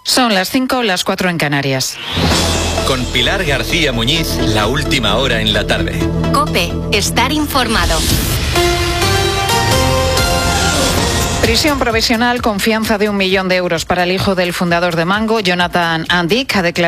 Son las 5, las 4 en Canarias. Con Pilar García Muñiz, la última hora en la tarde. COPE, estar informado. Prisión provisional con fianza de 1 millón de euros para el hijo del fundador de Mango, Jonathan Andic, ha declarado